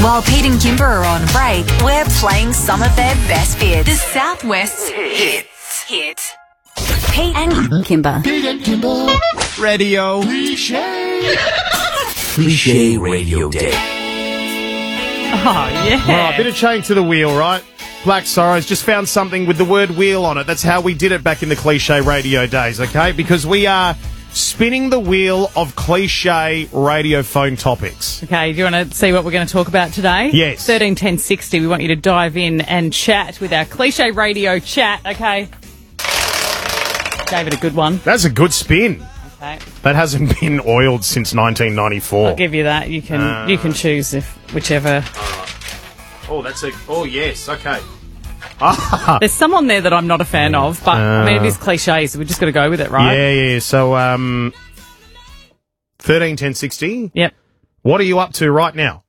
While Pete and Kimber are on break, we're playing some of their best bits. The Southwest's hits. Pete and Kimber. Radio. Cliche Radio Day. Oh, yeah. All right, bit of chain to the wheel, right? Black Sorrows just found something with the word wheel on it. That's how we did it back in the Cliche Radio days, okay? Because we are spinning the wheel of cliche radio phone topics. Okay, do you want to see what we're going to talk about today? Yes. 13 10 60. We want you to dive in and chat with our Cliche Radio chat, okay? Gave it a good one. That's a good spin. Okay. That hasn't been oiled since 1994. I'll give you that. You can choose whichever. Oh, yes, okay. There's some on there that I'm not a fan of, but I mean, it is cliche, so we're just got to go with it, right? Yeah. So, 13 10 60. Yep. What are you up to right now?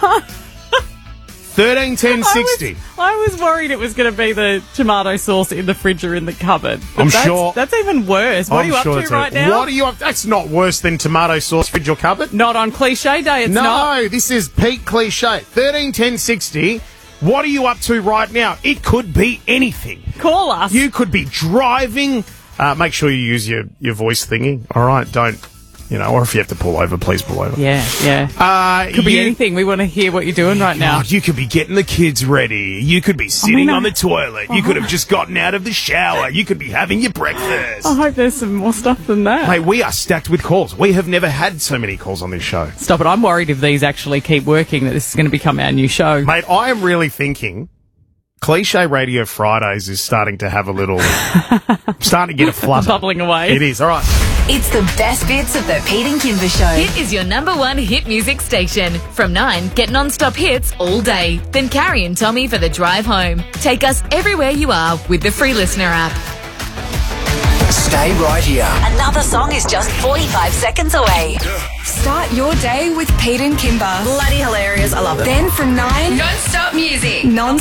13 10 60. I was worried it was going to be the tomato sauce in the fridge or in the cupboard. But sure. That's even worse. What are you up to right now? What are you up to? That's not worse than tomato sauce, fridge or cupboard. Not on Cliche Day, it's not. No, this is peak cliche. 13 10 60. What are you up to right now? It could be anything. Call us. You could be driving. Make sure you use your voice thingy. All right, don't, or if you have to pull over, please pull over. Yeah. Could be anything. We want to hear what you're doing right now. You could be getting the kids ready. You could be sitting on the toilet. You could have just gotten out of the shower. You could be having your breakfast. I hope there's some more stuff than that. Mate, we are stacked with calls. We have never had so many calls on this show. Stop it. I'm worried if these actually keep working that this is going to become our new show. Mate, I am really thinking Cliche Radio Fridays is starting to have a little... starting to get a flutter. Bubbling away. It is. All right. It's the best bits of the Pete and Kimber Show. Hit is your number one hit music station. From 9, get non-stop hits all day. Then Carrie and Tommy for the drive home. Take us everywhere you are with the free listener app. Stay right here. Another song is just 45 seconds away. Start your day with Pete and Kimber. Bloody hilarious. I love it. Then from 9, Non-stop music. non